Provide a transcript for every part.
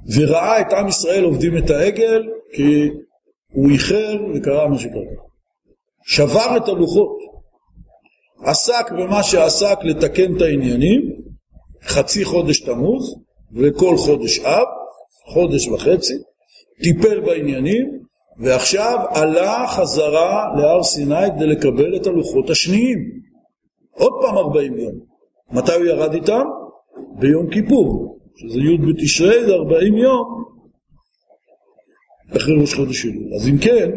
וראה את עם ישראל עובדים את העגל, כי הוא איחר וקרא מה שקרה. שבר את הלוחות, עסק במה שעסק לתקן את העניינים, חצי חודש תמוז, וכל חודש אב, חודש וחצי, טיפל בעניינים, ועכשיו עלה חזרה להר סיני כדי לקבל את הלוחות השניים. עוד פעם 40 יום. מתי הוא ירד איתם? ביום כיפור, שזה י' בתשרי, זה 40 יום, אחרי ראש חודש אלול. אז אם כן,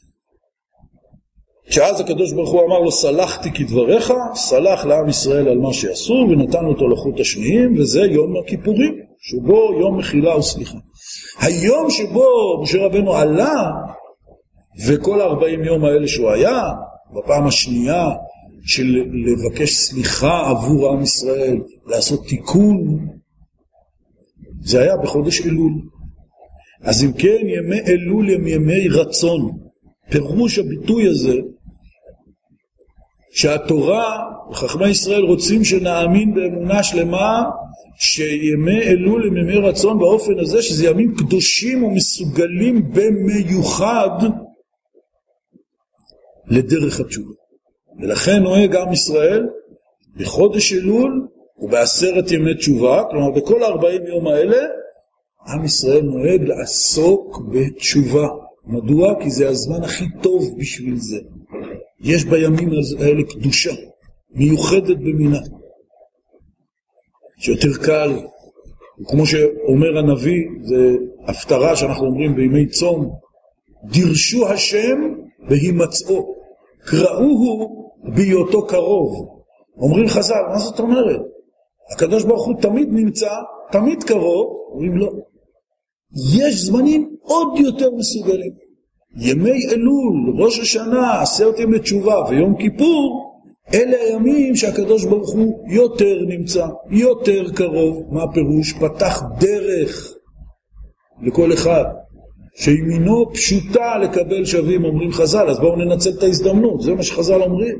שאז הקדוש ברוך הוא אמר לו, סלחתי כדבריך, סלח לעם ישראל על מה שעשו, ונתן לו את הלוחות השניים, וזה יום הכיפורים, שבו יום מחילה וסליחה. היום שבו משה רבנו עלה, וכל 40 יום האלה שהוא היה, בפעם השנייה של לבקש סליחה עבור עם ישראל, לעשות תיקון, זה היה בחודש אלול. אז אם כן, ימי אלול הם ימי רצון. פירוש הביטוי הזה, שהתורה וחכמי ישראל רוצים שנאמין באמונה שלמה, שימי אלול הם ימי רצון באופן הזה, שזה ימים קדושים ומסוגלים במיוחד לדרך התשובה. ולכן נוהג עם ישראל בחודש אלול וב10 ימי תשובה, כלומר בכל 40 יום האלה, עם ישראל נוהג לעסוק בתשובה. מדוע? כי זה הזמן הכי טוב בשביל זה. יש בימים האלה קדושה מיוחדת במינה, שיותר קל, וכמו שאומר הנביא, זה הפטרה שאנחנו אומרים בימי צום, דרשו השם בהימצאו, קראוהו בהיותו קרוב. אומרים חז"ל, מה זאת אומרת? הקדוש ברוך הוא תמיד נמצא, תמיד קרוב. אומרים לא, יש זמנים עוד יותר מסוגלים. ימי אלול, ראש השנה, 10 ימי תשובה ויום כיפור, אלה הימים שהקדוש ברוך הוא יותר נמצא, יותר קרוב. מה הפירוש? פתח דרך לכל אחד, שימינו פשוטה לקבל שווים, אומרים חז"ל. אז בואו ננצל את ההזדמנות, זה מה שחז"ל אומרים.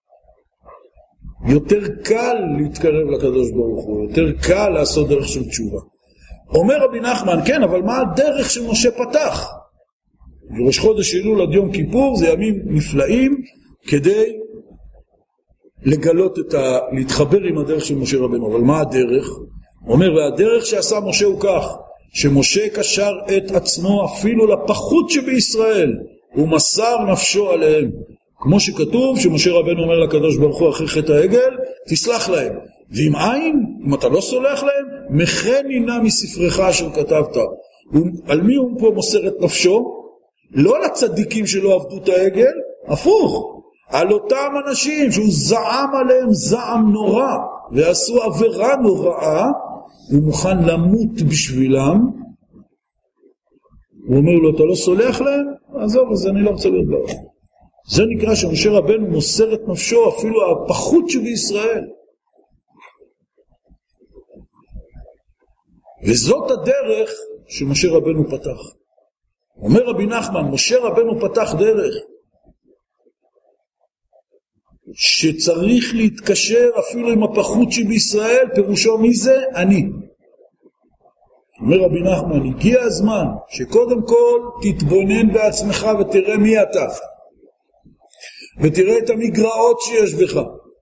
יותר קל להתקרב לקדוש ברוך הוא, יותר קל לעשות דרך של תשובה. אומר רבי נחמן, כן, אבל מה הדרך שמשה פתח? בראש חודש אלול עד יום כיפור זה ימים נפלאים כדי לגלות להתחבר עם הדרך של משה רבנו. אבל מה הדרך? אומר, והדרך שעשה משה הוא כך, שמשה קשר את עצמו אפילו לפחות שבישראל, ומסר נפשו עליהם. כמו שכתוב שמשה רבנו אומר לקדוש ברוך הוא אחרי חטא העגל, תסלח להם. ואם אין, אם אתה לא סולח להם, מכן נמנע מספרך אשר כתבת. על מי הוא פה מוסר את נפשו? לא לצדיקים שלא עבדו את העגל, הפוך. על אותם אנשים שהוא זעם עליהם זעם נורא, ועשו עבירה נוראה, הוא מוכן למות בשבילם. הוא אומר לו, אתה לא סולח להם? עזוב, אז אני לא רוצה להיות בעולם. זה נקרא שמשה רבנו מוסר את נפשו אפילו הפחות שבישראל. וזאת הדרך שמשה רבנו פתח. אומר רבי נחמן, משה רבנו פתח דרך שצריך להתקשר אפילו עם הפחות שבישראל, פירושו מי זה? אני. אומר רבי נחמן, הגיע הזמן שקודם כל תתבונן בעצמך ותראה מי אתה. ותראה את המגרעות שיש בך.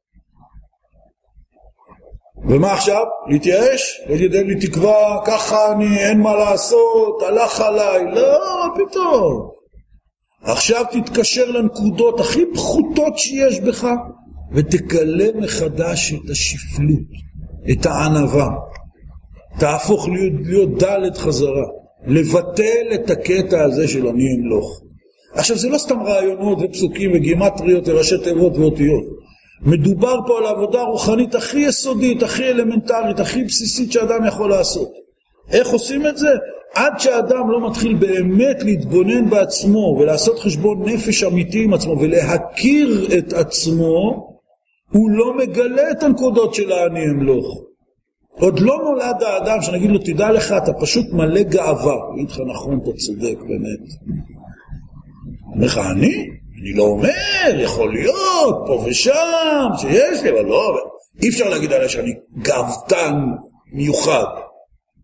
ומה עכשיו? להתייאש? ולהגיד לי תקווה, ככה אני, אין מה לעשות, הלך עליי. לא, פתאום. עכשיו תתקשר לנקודות הכי פחותות שיש בך, ותגלה מחדש את השפלות, את הענווה. תהפוך להיות דלת חזרה. לבטל את הקטע הזה של אני אמלוך. עכשיו זה לא סתם רעיונות ופסוקים וגימטריות וראשי תיבות ואותיות. מדובר פה על העבודה הרוחנית הכי יסודית, הכי אלמנטרית, הכי בסיסית שאדם יכול לעשות. איך עושים את זה? עד שהאדם לא מתחיל באמת להתבונן בעצמו ולעשות חשבון נפש אמיתי עם עצמו ולהכיר את עצמו, הוא לא מגלה את הנקודות של אני אמלוך. עוד לא נולד האדם שנגיד לו תדע לך, אתה פשוט מלא גאווה. יגיד לך נכון, אתה צודק באמת. אומר לך אני לא אומר, יכול להיות פה ושם שיש לי, אבל לא, אי אפשר להגיד עליה שאני גאוותן מיוחד.